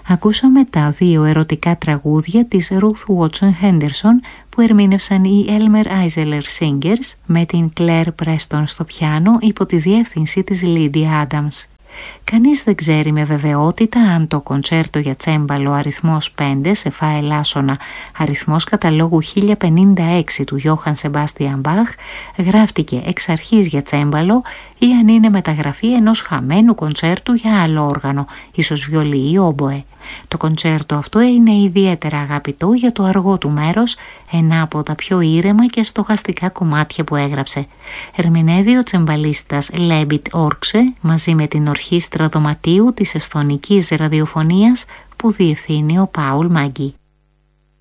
Ακούσαμε τα δύο ερωτικά τραγούδια της Ruth Watson Henderson που ερμήνευσαν οι Elmer Eisler Singers με την Claire Preston στο πιάνο υπό τη διεύθυνση της Lydia Adams. Κανείς δεν ξέρει με βεβαιότητα αν το κοντσέρτο για τσέμπαλο αριθμός 5 σε φα ελάσσονα αριθμός καταλόγου 1056 του Johann Sebastian Bach γράφτηκε εξ αρχής για τσέμπαλο ή αν είναι μεταγραφή ενός χαμένου κοντσέρτου για άλλο όργανο, ίσως βιολί ή όμποε. Το κοντσέρτο αυτό είναι ιδιαίτερα αγαπητό για το αργό του μέρος, ένα από τα πιο ήρεμα και στοχαστικά κομμάτια που έγραψε. Ερμηνεύει ο τσεμπαλίστας Λέμπιτ Όρξε μαζί με την ορχήστρα δωματίου της εσθονικής ραδιοφωνίας που διευθύνει ο Πάουλ Μάγκη.